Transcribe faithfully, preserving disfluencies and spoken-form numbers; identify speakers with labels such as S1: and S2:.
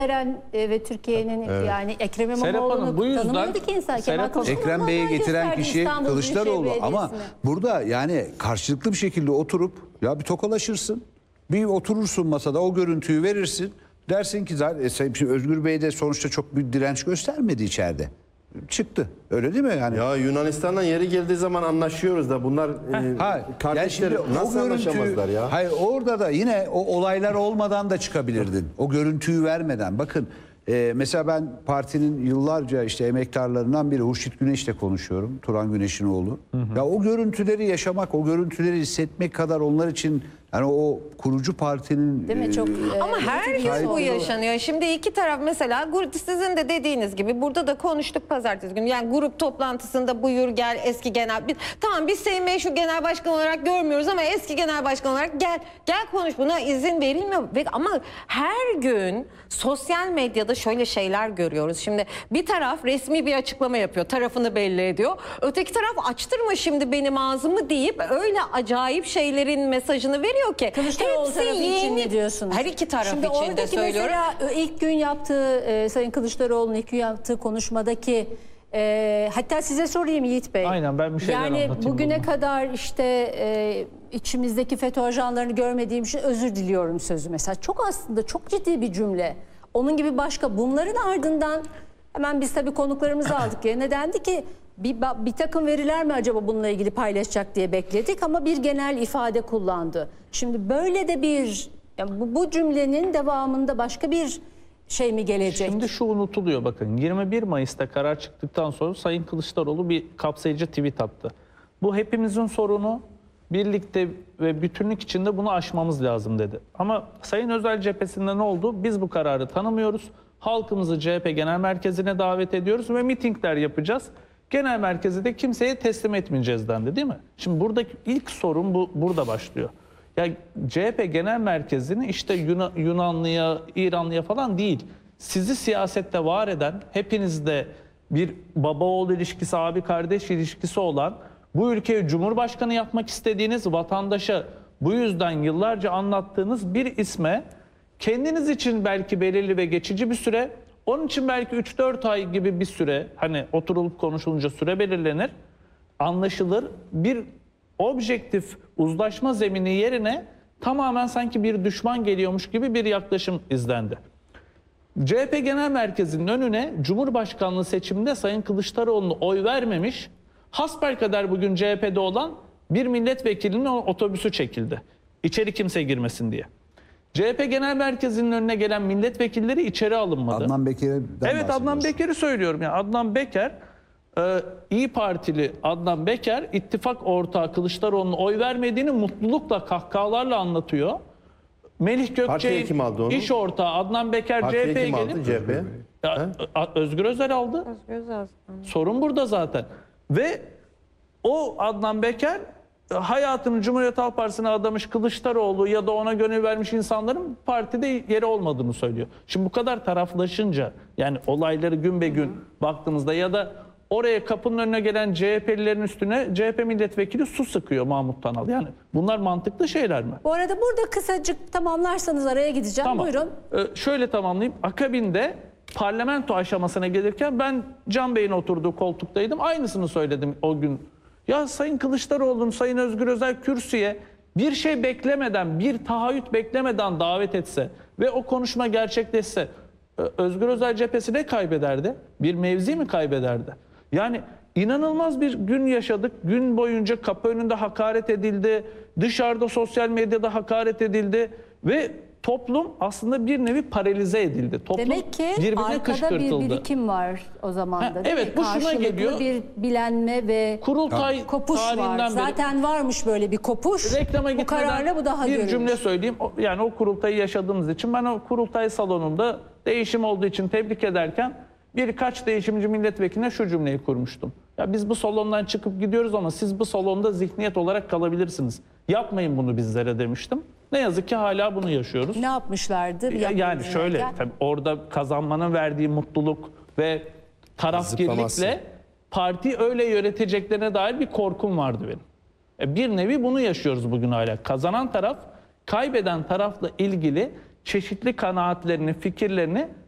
S1: Eren e, ve Türkiye'nin evet. yani Ekrem İmamoğlu'nu tanımıyordu ki insan.
S2: Serap Ekrem Bey'i getiren kişi Kılıçdaroğlu ama burada yani karşılıklı bir şekilde oturup ya bir tokalaşırsın. Bir oturursun masada o görüntüyü verirsin. Dersin ki zaten Özgür Bey de sonuçta çok büyük direnç göstermedi içeride. Çıktı. Öyle değil mi? Yani
S3: ya Yunanistan'dan yeri geldiği zaman anlaşıyoruz da bunlar e,
S2: ha,
S3: kardeşler yani nasıl görüntü, anlaşamazlar ya?
S2: Hayır orada da yine o olaylar olmadan da çıkabilirdin. O görüntüyü vermeden. Bakın e, mesela ben partinin yıllarca işte emektarlarından biri Hurşit Güneş'le konuşuyorum. Turan Güneş'in oğlu. Hı hı. Ya o görüntüleri yaşamak, o görüntüleri hissetmek kadar onlar için yani o kurucu partinin...
S1: Değil mi? Çok, e,
S4: ama her gün bu yaşanıyor. Şimdi iki taraf mesela sizin de dediğiniz gibi burada da konuştuk pazartesi günü. Yani grup toplantısında buyur gel eski genel... Tamam biz seni meşhur genel başkan olarak görmüyoruz ama eski genel başkan olarak gel gel konuş, buna izin verilmiyor. Ama her gün sosyal medyada şöyle şeyler görüyoruz. Şimdi bir taraf resmi bir açıklama yapıyor, tarafını belli ediyor. Öteki taraf açtırma şimdi benim ağzımı deyip öyle acayip şeylerin mesajını veriyor ki.
S1: Kılıçdaroğlu tarafı için ne diyorsunuz?
S4: Her iki taraf
S1: Şimdi
S4: için de söylüyorum.
S1: Mesela ilk gün yaptığı e, Sayın Kılıçdaroğlu'nun ilk gün yaptığı konuşmadaki e, hatta size sorayım Yiğit Bey.
S5: Aynen, ben bir şeyler
S1: yani
S5: anlatayım.
S1: Yani bugüne
S5: bunu. kadar
S1: işte e, içimizdeki FETÖ ajanlarını görmediğim için özür diliyorum sözü mesela. Çok aslında çok ciddi bir cümle. Onun gibi başka bunların ardından hemen biz tabii konuklarımızı aldık ya. Nedendi ki bir, bir takım veriler mi acaba bununla ilgili paylaşacak diye bekledik ama bir genel ifade kullandı. Şimdi böyle de bir yani bu, bu cümlenin devamında başka bir şey mi gelecek?
S5: Şimdi şu unutuluyor bakın. yirmi bir Mayıs'ta karar çıktıktan sonra Sayın Kılıçdaroğlu bir kapsayıcı tweet attı. Bu hepimizin sorunu, birlikte ve bütünlük içinde bunu aşmamız lazım dedi. Ama Sayın Özel cephesinde ne oldu? Biz bu kararı tanımıyoruz. Halkımızı C H P Genel Merkezi'ne davet ediyoruz ve mitingler yapacağız. Genel merkezi de kimseye teslim etmeyeceğiz dendi, değil mi? Şimdi buradaki ilk sorun bu burada başlıyor. Ya C H P Genel Merkezi'ni işte Yuna, Yunanlıya, İranlıya falan değil. Sizi siyasette var eden, hepinizde bir baba oğul ilişkisi, abi kardeş ilişkisi olan, bu ülkeyi cumhurbaşkanı yapmak istediğiniz vatandaşa bu yüzden yıllarca anlattığınız bir isme kendiniz için belki belirli ve geçici bir süre, onun için belki üç dört ay gibi bir süre, hani oturulup konuşulunca süre belirlenir, anlaşılır. Bir objektif uzlaşma zemini yerine tamamen sanki bir düşman geliyormuş gibi bir yaklaşım izlendi. C H P Genel Merkezi'nin önüne Cumhurbaşkanlığı seçiminde Sayın Kılıçdaroğlu'na oy vermemiş, hasbelkader bugün C H P'de olan bir milletvekilinin otobüsü çekildi. İçeri kimse girmesin diye. C H P Genel Merkezi'nin önüne gelen milletvekilleri içeri alınmadı.
S2: Adnan Beker'den
S5: Evet, Adnan Beker'i söylüyorum. Yani Adnan Beker, e, İyi Partili Adnan Beker, ittifak ortağı Kılıçdaroğlu'na oy vermediğini mutlulukla, kahkahalarla anlatıyor. Melih Gökçe'nin iş ortağı Adnan Beker C H P'ye gelip
S3: C H P?
S5: Ya, Özgür Özel aldı.
S4: Özgür Özel.
S5: Sorun burada zaten. Ve o Adnan Beker hayatını Cumhuriyet Halk Partisi'ne adamış Kılıçdaroğlu ya da ona gönül vermiş insanların partide yeri olmadığını söylüyor. Şimdi bu kadar taraflaşınca, yani olayları gün be gün baktığımızda ya da oraya kapının önüne gelen C H P'lilerin üstüne C H P milletvekili su sıkıyor Mahmut Tanal. Yani bunlar mantıklı şeyler mi?
S1: Bu arada burada kısacık tamamlarsanız araya gideceğim.
S5: Tamam.
S1: Buyurun.
S5: Ee, şöyle tamamlayayım. Akabinde parlamento aşamasına gelirken ben Can Bey'in oturduğu koltuktaydım. Aynısını söyledim o gün. Ya Sayın Kılıçdaroğlu'nun, Sayın Özgür Özel kürsüye bir şey beklemeden, bir taahhüt beklemeden davet etse ve o konuşma gerçekleşse Özgür Özel cephesi ne kaybederdi? Bir mevzi mi kaybederdi? Yani inanılmaz bir gün yaşadık. Gün boyunca kapı önünde hakaret edildi, dışarıda sosyal medyada hakaret edildi ve toplum aslında bir nevi paralize edildi. Toplum
S1: Demek ki arkada bir birikim var o zaman da.
S5: Ha, evet, bu şuna geliyor.
S1: Bir bilenme ve
S5: kurultay
S1: kopuş var.
S5: Beri,
S1: Zaten varmış böyle bir kopuş.
S5: Reklama
S1: bu kararla bu daha
S5: bir
S1: görülmüş.
S5: cümle söyleyeyim. Yani o kurultayı yaşadığımız için ben o kurultay salonunda değişim olduğu için tebrik ederken birkaç değişimci milletvekiline şu cümleyi kurmuştum. Ya biz bu salondan çıkıp gidiyoruz ama siz bu salonda zihniyet olarak kalabilirsiniz. Yapmayın bunu bizlere demiştim. Ne yazık ki hala bunu yaşıyoruz.
S1: Ne yapmışlardı?
S5: Yani şöyle, tabii orada kazanmanın verdiği mutluluk ve tarafgirlikle parti öyle yöneteceklerine dair bir korkum vardı benim. Bir nevi bunu yaşıyoruz bugün hala. Kazanan taraf, kaybeden tarafla ilgili çeşitli kanaatlerini, fikirlerini